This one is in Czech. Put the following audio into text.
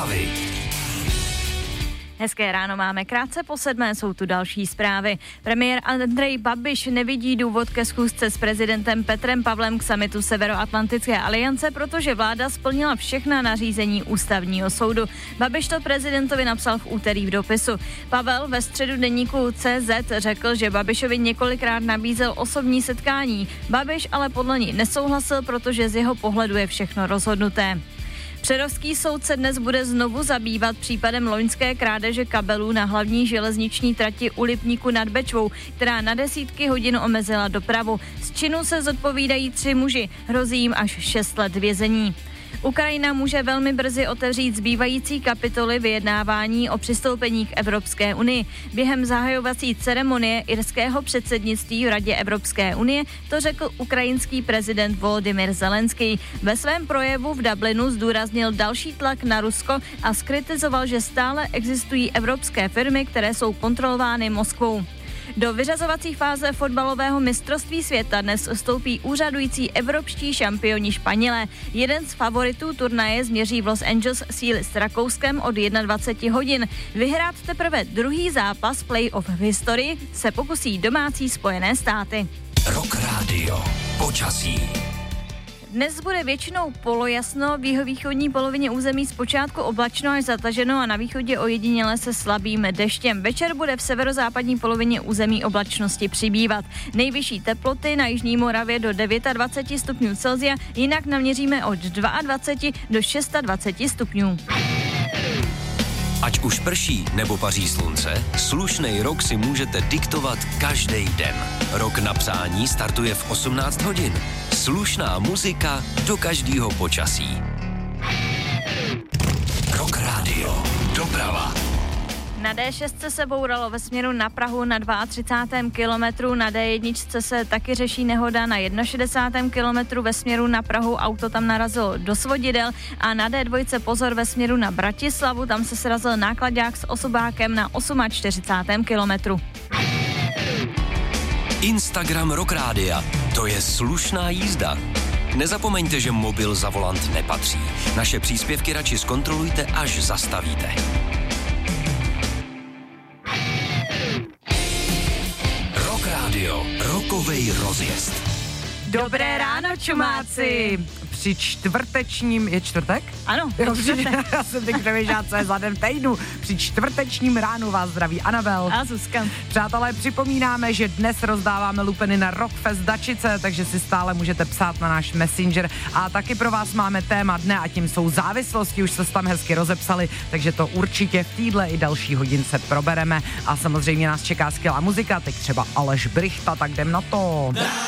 zprávy. Hezké ráno máme, krátce po 7 jsou tu další zprávy. Premiér Andrej Babiš nevidí důvod ke schůzce s prezidentem Petrem Pavlem k summitu Severoatlantické aliance, protože vláda splnila všechna nařízení ústavního soudu. Babiš to prezidentovi napsal v úterý v dopisu. Pavel ve středu deníku CZ řekl, že Babišovi několikrát nabízel osobní setkání. Babiš ale podle ní nesouhlasil, protože z jeho pohledu je všechno rozhodnuté. Přerovský soud se dnes bude znovu zabývat případem loňské krádeže kabelů na hlavní železniční trati u Lipníku nad Bečvou, která na desítky hodin omezila dopravu. Z činu se zodpovídají 3 muži, hrozí jim až 6 let vězení. Ukrajina může velmi brzy otevřít zbývající kapitoly vyjednávání o přistoupení k Evropské unii. Během zahajovací ceremonie irského předsednictví v Radě Evropské unie to řekl ukrajinský prezident Volodymyr Zelenský. Ve svém projevu v Dublinu zdůraznil další tlak na Rusko a zkritizoval, že stále existují evropské firmy, které jsou kontrolovány Moskvou. Do vyřazovací fáze fotbalového mistrovství světa dnes vstoupí úřadující evropští šampioni Španělé. Jeden z favoritů turnaje změří v Los Angeles síly s Rakouskem od 21 hodin. Vyhrát teprve druhý zápas play-off v historii se pokusí domácí Spojené státy. Rock Radio. Počasí. Dnes bude většinou polojasno, v jihovýchodní polovině území zpočátku oblačno až zataženo a na východě ojediněle se slabým deštěm. Večer bude v severozápadní polovině území oblačnosti přibývat. Nejvyšší teploty na jižní Moravě do 29 stupňů Celsia, jinak naměříme od 22 do 26 stupňů. Ať už prší nebo paří slunce, slušnej rok si můžete diktovat každý den. Rok na přání startuje v 18 hodin. Slušná muzika do každého počasí. Rock Radio. Doprava. Na D6 se bouralo ve směru na Prahu na 32. kilometru, na D1 se taky řeší nehoda na 61. kilometru ve směru na Prahu, auto tam narazilo do svodidel a na D2 pozor ve směru na Bratislavu, tam se srazil nákladák s osobákem na 48. kilometru. Instagram Rock Rádia. To je slušná jízda. Nezapomeňte, že mobil za volant nepatří. Naše příspěvky radši zkontrolujte, až zastavíte. Rock Radio. Rokovej rozjezd. Dobré ráno, čumáci! Při čtvrtečním, je čtvrtek? Ano, Já jsem teď přemýšlela, co je za den v týdnu. Při čtvrtečním ránu vás zdraví Anabel a Zuzka. Přátelé, připomínáme, že dnes rozdáváme lupeny na Rockfest Dačice, takže si stále můžete psát na náš Messenger a taky pro vás máme téma dne a tím jsou závislosti, už se tam hezky rozepsali, takže to určitě v týdle i další hodince probereme a samozřejmě nás čeká skvělá muzika, teď třeba Aleš Brychta, tak jdem na to.